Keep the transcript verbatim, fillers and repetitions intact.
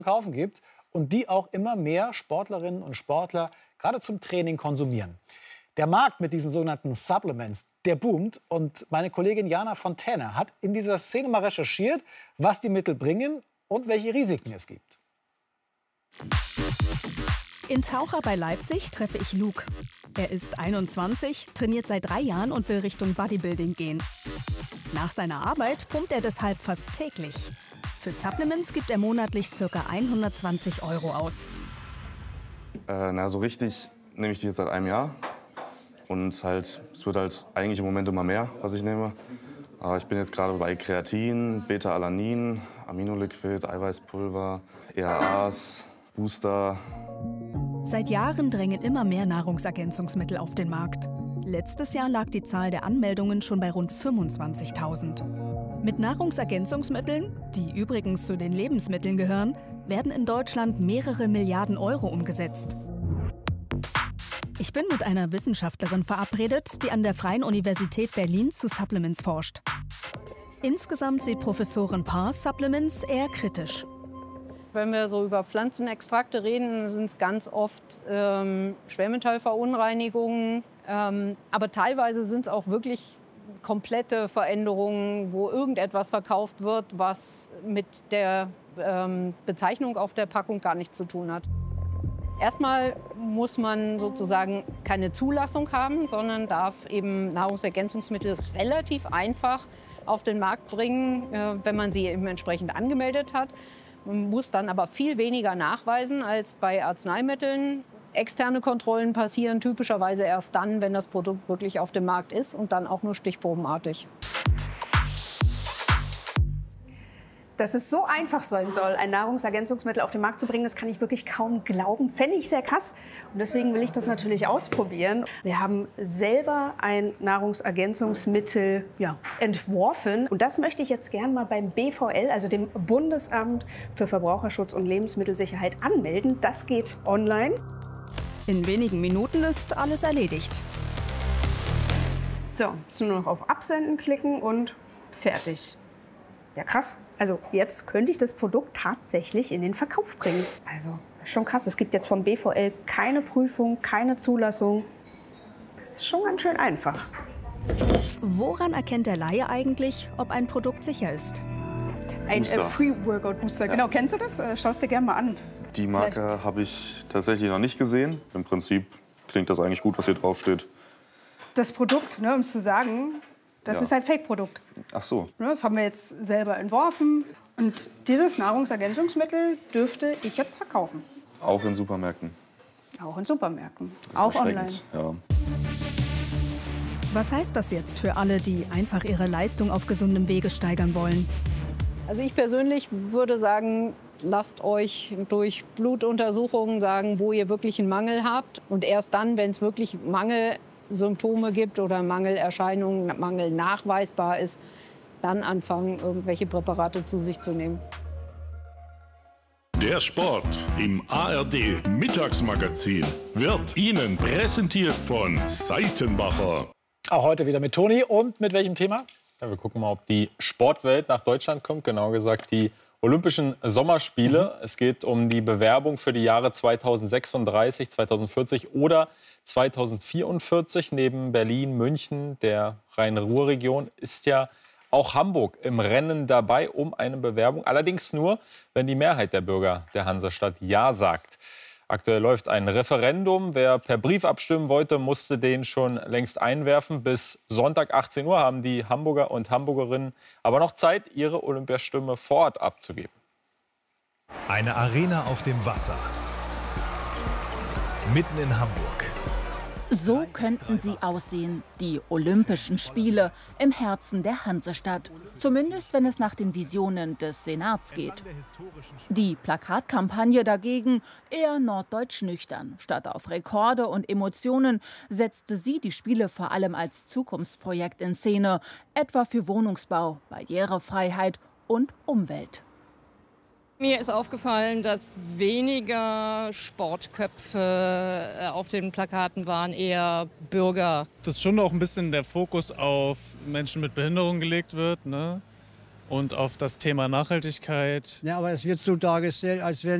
kaufen gibt und die auch immer mehr Sportlerinnen und Sportler gerade zum Training konsumieren. Der Markt mit diesen sogenannten Supplements, der boomt. Und meine Kollegin Jana Fontaine hat in dieser Szene mal recherchiert, was die Mittel bringen und welche Risiken es gibt. In Taucher bei Leipzig treffe ich Luke. Er ist einundzwanzig, trainiert seit drei Jahren und will Richtung Bodybuilding gehen. Nach seiner Arbeit pumpt er deshalb fast täglich. Für Supplements gibt er monatlich ca. hundertzwanzig Euro aus. Äh, na, so richtig nehme ich die jetzt seit einem Jahr. Und halt, es wird halt eigentlich im Moment immer mehr, was ich nehme. Aber ich bin jetzt gerade bei Kreatin, Beta-Alanin, Aminoliquid, Eiweißpulver, E A As, Booster. Seit Jahren drängen immer mehr Nahrungsergänzungsmittel auf den Markt. Letztes Jahr lag die Zahl der Anmeldungen schon bei rund fünfundzwanzigtausend. Mit Nahrungsergänzungsmitteln, die übrigens zu den Lebensmitteln gehören, werden in Deutschland mehrere Milliarden Euro umgesetzt. Ich bin mit einer Wissenschaftlerin verabredet, die an der Freien Universität Berlin zu Supplements forscht. Insgesamt sieht Professorin Paar Supplements eher kritisch. Wenn wir so über Pflanzenextrakte reden, sind es ganz oft ähm, Schwermetallverunreinigungen. Ähm, aber teilweise sind es auch wirklich komplette Veränderungen, wo irgendetwas verkauft wird, was mit der ähm, Bezeichnung auf der Packung gar nichts zu tun hat. Erstmal muss man sozusagen keine Zulassung haben, sondern darf eben Nahrungsergänzungsmittel relativ einfach auf den Markt bringen, äh, wenn man sie eben entsprechend angemeldet hat. Man muss dann aber viel weniger nachweisen als bei Arzneimitteln. Externe Kontrollen passieren typischerweise erst dann, wenn das Produkt wirklich auf dem Markt ist und dann auch nur stichprobenartig. Dass es so einfach sein soll, ein Nahrungsergänzungsmittel auf den Markt zu bringen, das kann ich wirklich kaum glauben. Fände ich sehr krass. Und deswegen will ich das natürlich ausprobieren. Wir haben selber ein Nahrungsergänzungsmittel ja, entworfen. Und das möchte ich jetzt gerne mal beim B V L, also dem Bundesamt für Verbraucherschutz und Lebensmittelsicherheit, anmelden. Das geht online. In wenigen Minuten ist alles erledigt. So, jetzt nur noch auf Absenden klicken und fertig. Ja, krass. Also jetzt könnte ich das Produkt tatsächlich in den Verkauf bringen. Also schon krass. Es gibt jetzt vom B V L keine Prüfung, keine Zulassung. Ist schon ganz schön einfach. Woran erkennt der Laie eigentlich, ob ein Produkt sicher ist? Ein äh, Pre-Workout-Booster. Ja. Genau, kennst du das? Äh, Schaust dir gerne mal an. Die Marke habe ich tatsächlich noch nicht gesehen. Im Prinzip klingt das eigentlich gut, was hier drauf steht. Das Produkt, ne, um es zu sagen, das ja. ist ein Fake-Produkt. Ach so. Das haben wir jetzt selber entworfen. Und dieses Nahrungsergänzungsmittel dürfte ich jetzt verkaufen. Auch in Supermärkten? Auch in Supermärkten. Das ist auch online. Ja. Was heißt das jetzt für alle, die einfach ihre Leistung auf gesundem Wege steigern wollen? Also ich persönlich würde sagen, lasst euch durch Blutuntersuchungen sagen, wo ihr wirklich einen Mangel habt. Und erst dann, wenn es wirklich Mangelsymptome gibt oder Mangelerscheinungen, Mangel nachweisbar ist, dann anfangen, irgendwelche Präparate zu sich zu nehmen. Der Sport im A R D Mittagsmagazin wird Ihnen präsentiert von Seitenbacher. Auch heute wieder mit Toni und mit welchem Thema? Ja, wir gucken mal, ob die Sportwelt nach Deutschland kommt, genauer gesagt die Olympischen Sommerspiele. Mhm. Es geht um die Bewerbung für die Jahre zweitausendsechsunddreißig, zweitausendvierzig oder zweitausendvierundvierzig. Neben Berlin, München, der Rhein-Ruhr-Region ist ja auch Hamburg im Rennen dabei um eine Bewerbung. Allerdings nur, wenn die Mehrheit der Bürger der Hansestadt Ja sagt. Aktuell läuft ein Referendum. Wer per Brief abstimmen wollte, musste den schon längst einwerfen. Bis Sonntag achtzehn Uhr haben die Hamburger und Hamburgerinnen aber noch Zeit, ihre Olympiastimme vor Ort abzugeben. Eine Arena auf dem Wasser. Mitten in Hamburg. So könnten sie aussehen, die Olympischen Spiele im Herzen der Hansestadt. Zumindest, wenn es nach den Visionen des Senats geht. Die Plakatkampagne dagegen eher norddeutsch nüchtern. Statt auf Rekorde und Emotionen setzte sie die Spiele vor allem als Zukunftsprojekt in Szene, etwa für Wohnungsbau, Barrierefreiheit und Umwelt. Mir ist aufgefallen, dass weniger Sportköpfe auf den Plakaten waren, eher Bürger. Dass schon auch ein bisschen der Fokus auf Menschen mit Behinderung gelegt wird, ne? und auf das Thema Nachhaltigkeit. Ja, aber es wird so dargestellt, als wenn